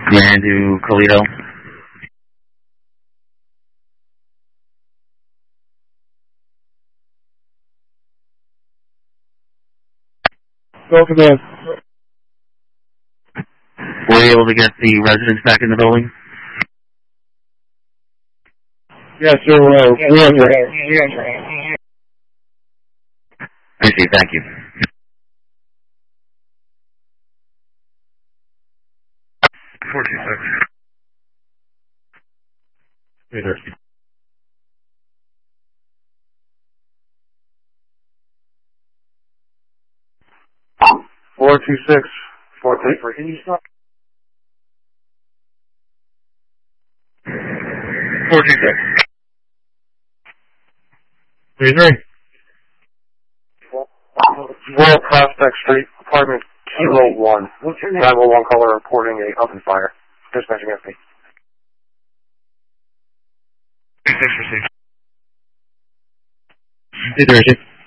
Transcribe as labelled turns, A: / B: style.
A: Command to Colito.
B: Go command.
A: Were you able to get the residents back in the building?
B: Yes, sir.
A: I see, thank you.
B: 426. Hey there. 426. 423. Can you stop? 426. 33. Royal Prospect Street, apartment 201. What's your name? 911 caller reporting a open fire. Dispatching FP. 26 received.
A: 230.